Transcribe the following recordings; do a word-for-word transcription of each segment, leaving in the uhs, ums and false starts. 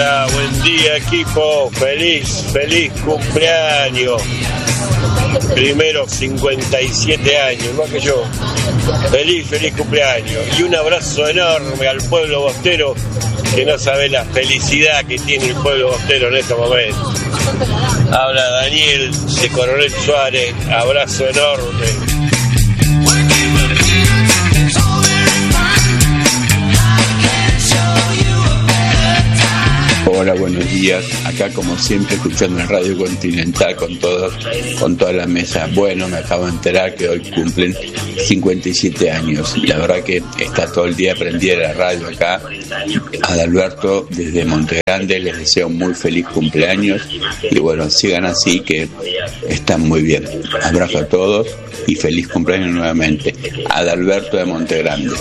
Hola, buen día equipo, feliz, feliz cumpleaños. Primero cincuenta y siete años, más que yo. Feliz, feliz cumpleaños. Y un abrazo enorme al pueblo bostero, que no sabe la felicidad que tiene el pueblo bostero en estos momentos. Habla Daniel de Coronel Suárez, abrazo enorme. Hola, buenos días. Acá como siempre escuchando en Radio Continental con todos, con toda la mesa. Bueno, me acabo de enterar que hoy cumplen cincuenta y siete años y la verdad que está todo el día prendida la radio acá. Adalberto desde Montegrande, les deseo un muy feliz cumpleaños y bueno, sigan así que están muy bien. Abrazo a todos y feliz cumpleaños nuevamente. Adalberto de Montegrande.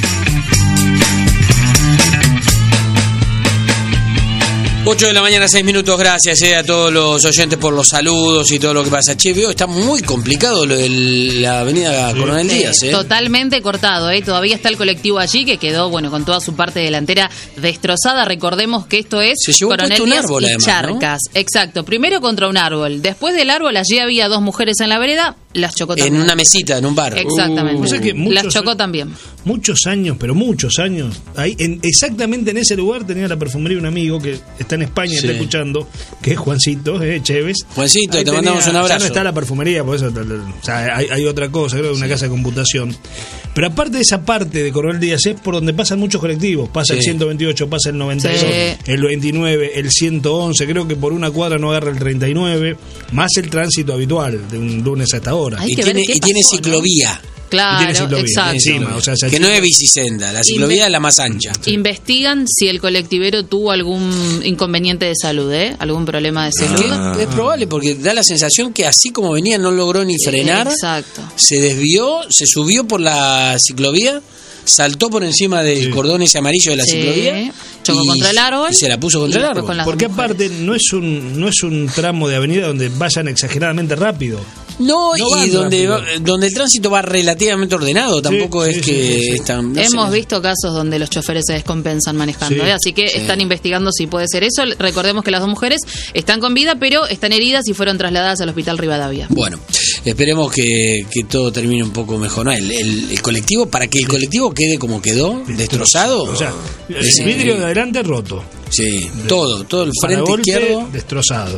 ocho de la mañana, seis minutos, gracias eh, a todos los oyentes por los saludos y todo lo que pasa. Che, veo, está muy complicado lo de la avenida Coronel sí, Díaz. Eh. Totalmente cortado, eh. Todavía está el colectivo allí que quedó, bueno, con toda su parte delantera destrozada. Recordemos que esto es Coronel Díaz árbol, y además, Charcas. ¿No? Exacto, primero contra un árbol. Después del árbol allí había dos mujeres en la vereda, las chocó también. En una mesita, en un bar. Exactamente. Uh, o sea que muchos, las chocó también. Muchos años, pero muchos años. Ahí, en, exactamente en ese lugar tenía la perfumería un amigo que está en España, sí. Está escuchando, que es Juancito, eh, Chévez. Juancito, ahí te tenía, mandamos un abrazo. Ya no está la perfumería, por eso, o sea, hay, hay otra cosa, creo que una sí. casa de computación. Pero aparte de esa parte de Coronel Díaz es por donde pasan muchos colectivos. Pasa sí. el ciento veintiocho, pasa el noventa y dos, sí. el veintinueve, el ciento once. Creo que por una cuadra no agarra el treinta y nueve. Más el tránsito habitual de un lunes a esta hora. Y tiene, y pasó, tiene ciclovía. ¿no? Claro, exacto. Encima, o sea, que chica... no es bicisenda, la ciclovía Inve- es la más ancha. Sí. Investigan si el colectivero tuvo algún inconveniente de salud, ¿eh? Algún problema de salud. Ah. Es probable porque da la sensación que así como venía no logró ni frenar. Exacto. Se desvió, se subió por la ciclovía, saltó por encima del sí. cordón ese amarillo de la sí. ciclovía. Chocó contra el árbol. Y se la puso contra el árbol. Porque aparte no es un no es un tramo de avenida donde vayan exageradamente rápido. No, no y donde va, donde el tránsito va relativamente ordenado, tampoco sí, es sí, que sí, sí. están... No Hemos sé. visto casos donde los choferes se descompensan manejando, sí. ¿eh? Así que sí. están investigando si puede ser eso. Recordemos que las dos mujeres están con vida, pero están heridas y fueron trasladadas al hospital Rivadavia. Bueno, esperemos que, que todo termine un poco mejor, ¿no? El, el, el colectivo, para que el colectivo quede como quedó, destrozado. O sea, el es, vidrio de adelante roto. Sí, de, todo, todo el frente izquierdo destrozado.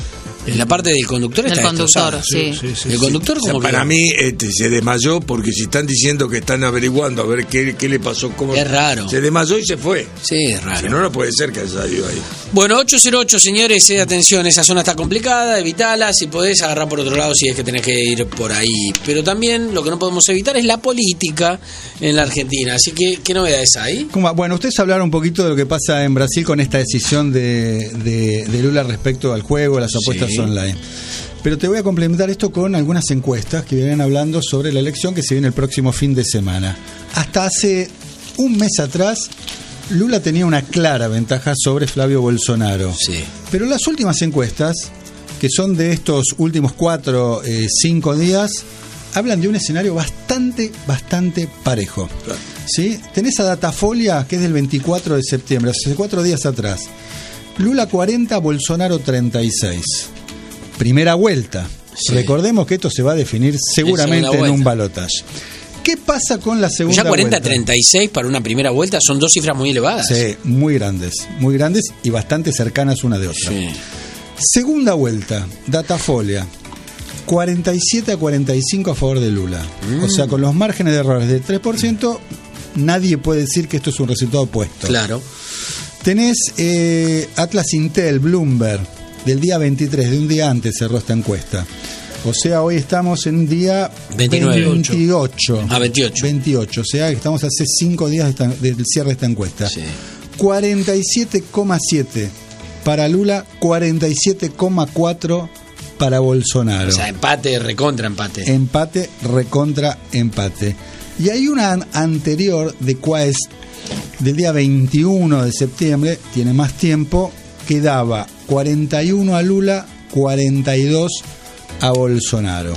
La parte del conductor está el conductor, destrozada. sí. Sí, sí, sí. El conductor como o sea, para mí este, se desmayó porque si están diciendo que están averiguando a ver qué, qué le pasó, cómo es raro. Se desmayó y se fue. Sí, es raro. Si no, no puede ser que haya salido ahí. Bueno, ocho cero ocho, señores, eh, atención, esa zona está complicada, evitala, si podés agarrar por otro lado si es que tenés que ir por ahí. Pero también lo que no podemos evitar es la política en la Argentina. Así que, ¿qué novedades hay? Bueno, ustedes hablaron un poquito de lo que pasa en Brasil con esta decisión de, de, de Lula respecto al juego, las apuestas sí. online. Pero te voy a complementar esto con algunas encuestas que vienen hablando sobre la elección que se viene el próximo fin de semana. Hasta hace un mes atrás, Lula tenía una clara ventaja sobre Flavio Bolsonaro. Sí. Pero las últimas encuestas, que son de estos últimos cuatro, eh, cinco días, hablan de un escenario bastante, bastante parejo. Claro. ¿Sí? Tenés a Datafolia, que es del veinticuatro de septiembre, hace cuatro días atrás. Lula cuarenta, Bolsonaro treinta y seis. Primera vuelta. Sí. Recordemos que esto se va a definir seguramente en un balotaje. ¿Qué pasa con la segunda vuelta? Ya cuarenta a treinta y seis para una primera vuelta son dos cifras muy elevadas. Sí, muy grandes, muy grandes y bastante cercanas una de otra. Sí. Segunda vuelta, Datafolia. cuarenta y siete a cuarenta y cinco a favor de Lula. Mm. O sea, con los márgenes de errores del tres por ciento, nadie puede decir que esto es un resultado opuesto. Claro. Tenés eh, Atlas Intel, Bloomberg, del día veintitrés, de un día antes cerró esta encuesta. O sea, hoy estamos en día veintinueve. veintiocho. Ah, veintiocho. veintiocho, o sea, estamos hace cinco días de esta, del cierre de esta encuesta. Sí. cuarenta y siete coma siete para Lula, cuarenta y siete coma cuatro para Bolsonaro. O sea, empate, recontra empate. Empate, recontra empate. Y hay una anterior de Quaest del día veintiuno de septiembre, tiene más tiempo, que daba cuarenta y uno a Lula, cuarenta y dos a Bolsonaro.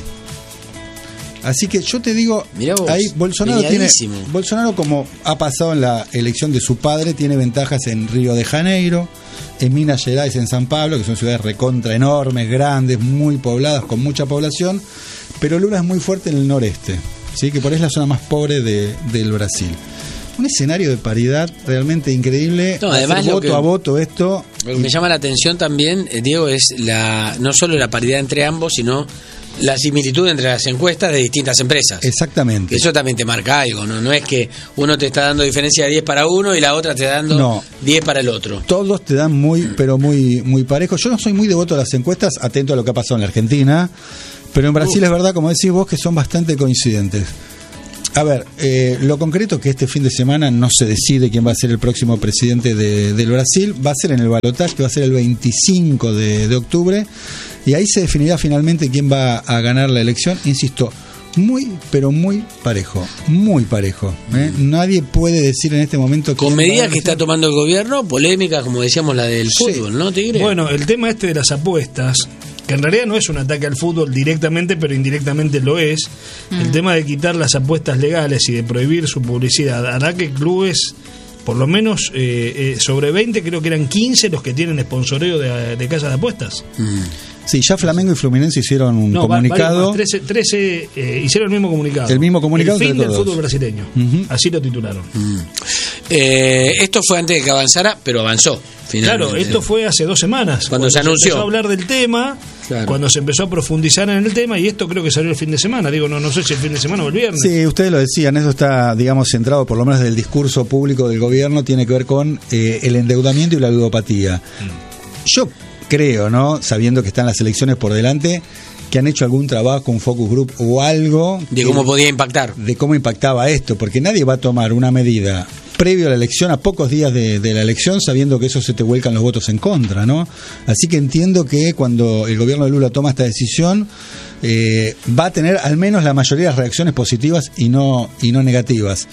Así que yo te digo, vos, ahí Bolsonaro tiene, Bolsonaro, como ha pasado en la elección de su padre, tiene ventajas en Río de Janeiro, en Minas Gerais, en San Pablo, que son ciudades recontra enormes, grandes, muy pobladas, con mucha población, pero Lula es muy fuerte en el noreste, ¿sí? Que por ahí es la zona más pobre de, del Brasil. Un escenario de paridad realmente increíble. No, además voto que, a voto esto. Lo que me llama la atención también, eh, Diego, es la no solo la paridad entre ambos, sino la similitud entre las encuestas de distintas empresas. Exactamente. Eso también te marca algo, ¿no? No es que uno te está dando diferencia de diez para uno y la otra te está dando no. diez para el otro. Todos te dan muy, pero muy, muy parejo. Yo no soy muy devoto a las encuestas, atento a lo que ha pasado en la Argentina, pero en Brasil Uf. es verdad, como decís vos, que son bastante coincidentes. A ver, eh, lo concreto es que este fin de semana no se decide quién va a ser el próximo presidente de, del Brasil, va a ser en el balotaje, que va a ser el veinticinco de, de octubre, y ahí se definirá finalmente quién va a ganar la elección. Insisto, muy, pero muy parejo, muy parejo. ¿eh? Nadie puede decir en este momento... Con medidas que está tomando el gobierno, polémicas, como decíamos, la del sí. fútbol, ¿no, Tigre? Bueno, el tema este de las apuestas, que en realidad no es un ataque al fútbol directamente, pero indirectamente lo es. Mm. El tema de quitar las apuestas legales y de prohibir su publicidad hará que clubes, por lo menos eh, eh, sobre veinte, creo que eran quince los que tienen sponsoreo de, de casas de apuestas. Mm. Sí, ya Flamengo y Fluminense hicieron un no, comunicado. trece, trece eh, hicieron el mismo comunicado. El mismo comunicado. El fin del todos. fútbol brasileño. Uh-huh. Así lo titularon. Uh-huh. Eh, esto fue antes de que avanzara, pero avanzó. Finalmente. Claro, esto fue hace dos semanas. Cuando, cuando se anunció. Se empezó a hablar del tema, claro. Cuando se empezó a profundizar en el tema, y esto creo que salió el fin de semana. Digo, no, no sé si el fin de semana o el viernes. Sí, ustedes lo decían, eso está, digamos, centrado por lo menos del discurso público del gobierno, tiene que ver con eh, el endeudamiento y la ludopatía. Mm. Yo creo, ¿no? Sabiendo que están las elecciones por delante, que han hecho algún trabajo, un focus group o algo... De cómo podía impactar. De cómo impactaba esto, porque nadie va a tomar una medida previo a la elección, a pocos días de, de la elección, sabiendo que eso se te vuelcan los votos en contra, ¿no? Así que entiendo que cuando el gobierno de Lula toma esta decisión, eh, va a tener al menos la mayoría de las reacciones positivas y no, y no negativas.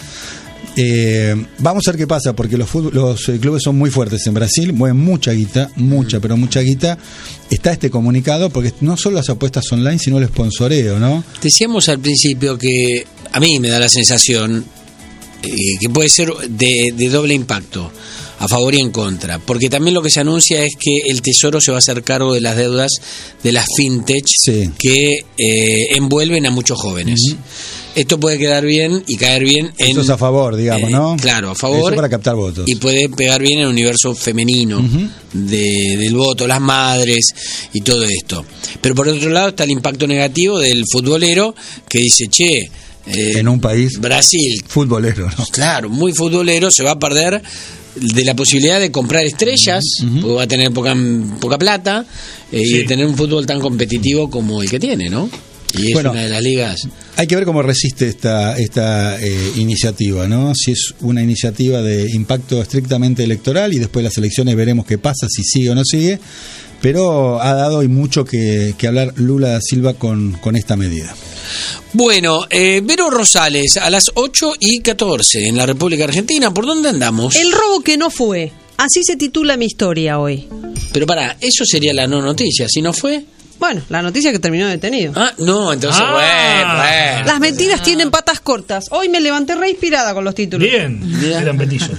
Eh, vamos a ver qué pasa, porque los, fútbol, los eh, clubes son muy fuertes en Brasil, mueven mucha guita, mucha, pero mucha guita. Está este comunicado, porque no solo las apuestas online, sino el sponsoreo, ¿no? Decíamos al principio que a mí me da la sensación eh, que puede ser de, de doble impacto, a favor y en contra, porque también lo que se anuncia es que el Tesoro se va a hacer cargo de las deudas de las fintech sí. que eh, envuelven a muchos jóvenes. Uh-huh. Esto puede quedar bien y caer bien en... Eso es a favor, digamos, ¿no? Eh, claro, a favor. Eso para captar votos. Y puede pegar bien en el universo femenino uh-huh. de, del voto, las madres y todo esto. Pero por otro lado está el impacto negativo del futbolero que dice, che... Eh, en un país... Brasil. Futbolero, ¿no? Claro, muy futbolero, se va a perder de la posibilidad de comprar estrellas, uh-huh. porque va a tener poca, poca plata, eh, sí. y de tener un fútbol tan competitivo como el que tiene, ¿no? Y es bueno, una de las ligas. Hay que ver cómo resiste esta esta eh, iniciativa, ¿no? Si es una iniciativa de impacto estrictamente electoral y después de las elecciones veremos qué pasa, si sigue o no sigue, pero ha dado y mucho que, que hablar Lula da Silva con, con esta medida. Bueno, eh, Vero Rosales, a las ocho y catorce en la República Argentina, ¿por dónde andamos? El robo que no fue, así se titula mi historia hoy. Pero pará, eso sería la no noticia, si no fue... Bueno, la noticia que terminó detenido. Ah, no, entonces, ah, bueno, bueno. Las mentiras ah. tienen patas cortas. Hoy me levanté re inspirada con los títulos. Bien, eran petizos.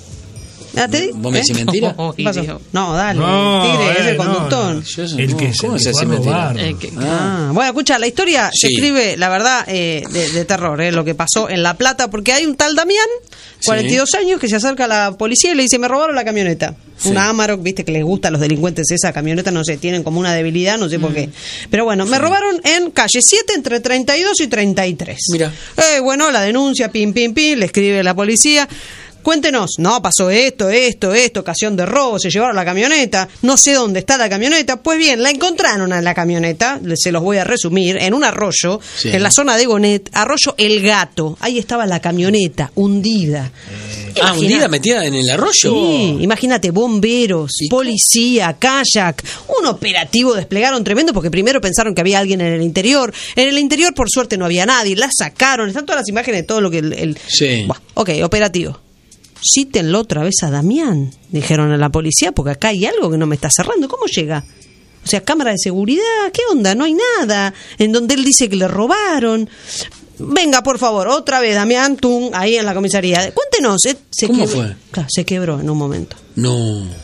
¿Vos me decís mentira? Oh, no, dale, no, tigre, eh, es el conductor. No, no. El que ¿Cómo se hace mentira? Que, ah. Ah. Bueno, escucha, la historia sí. se escribe, la verdad, eh, de, de terror, eh, lo que pasó en La Plata, porque hay un tal Damián, cuarenta y dos sí. años, que se acerca a la policía y le dice, me robaron la camioneta. Sí. Una Amarok, viste que les gusta a los delincuentes esa camioneta, no sé, tienen como una debilidad, no sé mm. por qué. Pero bueno, sí. me robaron en calle siete entre treinta y dos y treinta y tres. Mira. Eh, bueno, la denuncia, pim, pim, pim, le escribe la policía. Cuéntenos, no, pasó esto, esto, esto, ocasión de robo, se llevaron la camioneta, no sé dónde está la camioneta. Pues bien, la encontraron a la camioneta, se los voy a resumir, en un arroyo, sí. en la zona de Gonet, arroyo El Gato. Ahí estaba la camioneta, hundida. Eh, ah, hundida, metida en el arroyo. Sí, imagínate, bomberos, policía, kayak, un operativo desplegaron tremendo, porque primero pensaron que había alguien en el interior. En el interior, por suerte, no había nadie, la sacaron, están todas las imágenes de todo lo que el... el... Sí. Bueno, ok, operativo. Cítenlo otra vez a Damián, dijeron a la policía, porque acá hay algo que no me está cerrando. ¿Cómo llega? O sea, cámara de seguridad, ¿qué onda? No hay nada. En donde él dice que le robaron. Venga, por favor, otra vez, Damián, tum, ahí en la comisaría. Cuéntenos. ¿eh? Se ¿Cómo quebró. fue? Claro, se quebró en un momento. No.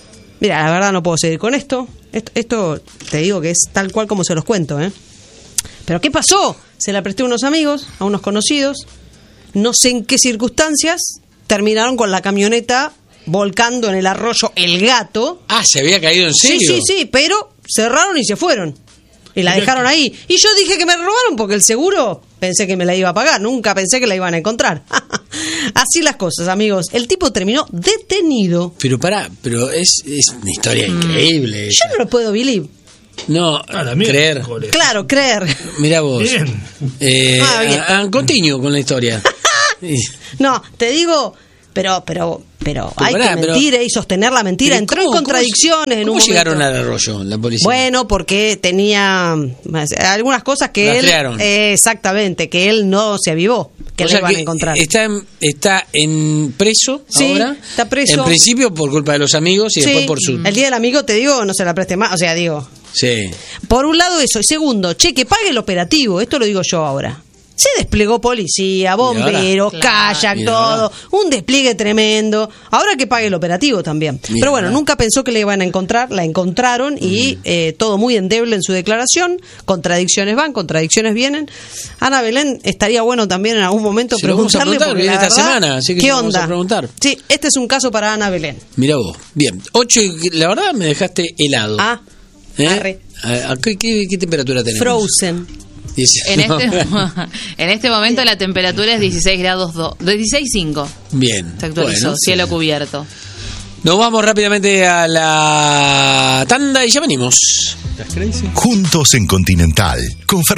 Mira, la verdad no puedo seguir con esto. esto. Esto te digo que es tal cual como se los cuento, ¿eh? Pero ¿qué pasó? Se la presté a unos amigos, a unos conocidos. No sé en qué circunstancias terminaron con la camioneta volcando en el arroyo El Gato. Ah, ¿se había caído en serio? Sí, sí, sí, pero cerraron y se fueron. Y la dejaron ahí. Y yo dije que me robaron porque el seguro pensé que me la iba a pagar. Nunca pensé que la iban a encontrar. Así las cosas, amigos. El tipo terminó detenido. Pero pará, pero es, es una historia mm. increíble. Yo no lo puedo believe. No, ah, creer. Joder. Claro, creer. Mirá vos. Bien. Eh, ah, bien. A, a, continúo con la historia. No, te digo... Pero, pero, pero, pero hay pará, que mentir pero, y sostener la mentira. Entró en contradicciones. ¿Cómo, en un llegaron momento. al arroyo la policía? Bueno, porque tenía algunas cosas que la él... Eh, exactamente, que él no se avivó, que o le sea iban que a encontrar. Está en, está en preso sí, ahora. Está preso. En principio por culpa de los amigos y sí, después por su... El día del amigo, te digo, no se la preste más. O sea, digo... Sí. Por un lado eso. Y segundo, che, que pague el operativo. Esto lo digo yo ahora. Se desplegó policía, bomberos, claro, kayak, todo. Un despliegue tremendo. Ahora que pague el operativo también. Mira. Pero bueno, nunca pensó que le iban a encontrar. La encontraron y mm. eh, todo muy endeble en su declaración. Contradicciones van, contradicciones vienen. Ana Belén, estaría bueno también en algún momento si preguntarle. Porque viene esta verdad, semana, así que ¿qué vamos onda? A preguntar. Sí, este es un caso para Ana Belén. Mira vos. Bien. Ocho, la verdad me dejaste helado. Ah, ¿Eh? arre. ¿A qué, qué, ¿Qué temperatura tenemos? Frozen. En, no. este, en este momento la temperatura es dieciséis grados dos, dieciséis cinco. Bien. Se actualizó, bueno, cielo sí. cubierto. Nos vamos rápidamente a la tanda y ya venimos. Juntos en Continental, con